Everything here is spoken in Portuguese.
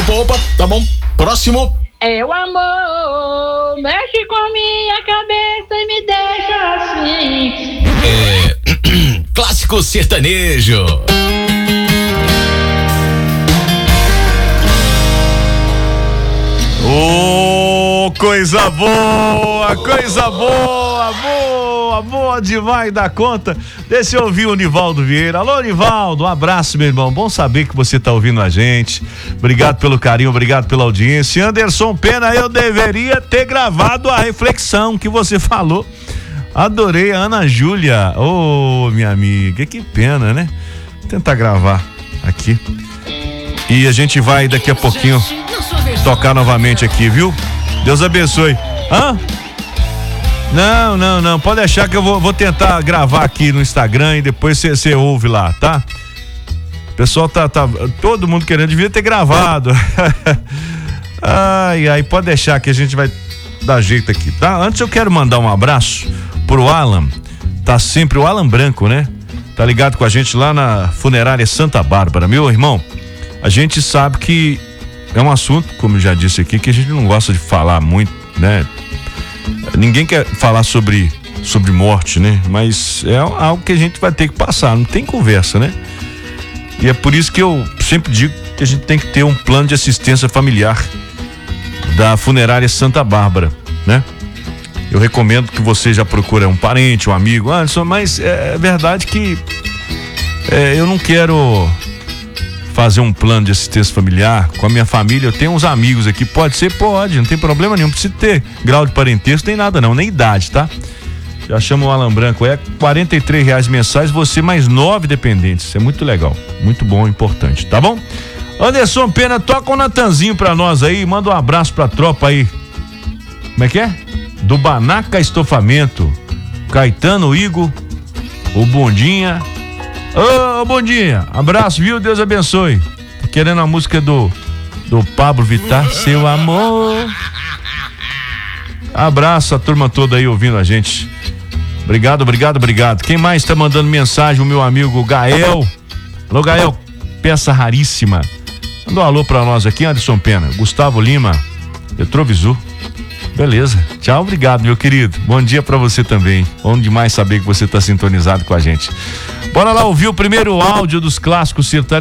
Opa, tá bom. Próximo. É o amor, mexe com minha cabeça e me deixa assim. Clássico sertanejo. Coisa boa, boa demais da conta. Deixa eu ouvir o Nivaldo Vieira. Alô, Nivaldo, um abraço, meu irmão. Bom saber que você tá ouvindo a gente. Obrigado pelo carinho, obrigado pela audiência. Anderson Pena, eu deveria ter gravado a reflexão que você falou. Adorei a Ana Júlia. Ô, minha amiga, que pena, né? Vou tentar gravar aqui. E a gente vai daqui a pouquinho tocar novamente aqui, viu? Deus abençoe. Hã? Não, pode deixar que eu vou tentar gravar aqui no Instagram e depois você ouve lá, tá? O pessoal tá todo mundo querendo, devia ter gravado. Ai, pode deixar que a gente vai dar jeito aqui, tá? Antes eu quero mandar um abraço pro Alan, tá sempre o Alan Branco, né? Tá ligado com a gente lá na Funerária Santa Bárbara. Meu irmão, a gente sabe que é um assunto, como eu já disse aqui, que a gente não gosta de falar muito, né? Ninguém quer falar sobre morte, né? Mas é algo que a gente vai ter que passar, não tem conversa, né? E é por isso que eu sempre digo que a gente tem que ter um plano de assistência familiar da Funerária Santa Bárbara, né? Eu recomendo que você já procure um parente, um amigo, Anderson, mas é verdade que eu não quero fazer um plano de assistência familiar com a minha família. Eu tenho uns amigos aqui, pode, não tem problema nenhum, não precisa ter grau de parentesco, nem nada não, nem idade, tá? Já chama o Alan Branco, é R$43 mensais, você mais 9 dependentes, é muito legal, muito bom, importante, tá bom? Anderson Pena, toca um Natanzinho pra nós aí, manda um abraço pra tropa aí. Como é que é? Do Banaca Estofamento, Caetano, Igor, o Bondinha. Ô, Bondinha, abraço, viu? Deus abençoe. Tá querendo a música do Pablo Vittar, Seu Amor. Abraço a turma toda aí ouvindo a gente. Obrigado. Quem mais tá mandando mensagem? O meu amigo Gael. Alô, Gael, peça raríssima. Manda um alô pra nós aqui, Anderson Pena. Gustavo Lima, Petrovisor. Beleza, tchau, obrigado, meu querido. Bom dia pra você também. Bom demais saber que você tá sintonizado com a gente. Bora lá ouvir o primeiro áudio dos clássicos sertanejos.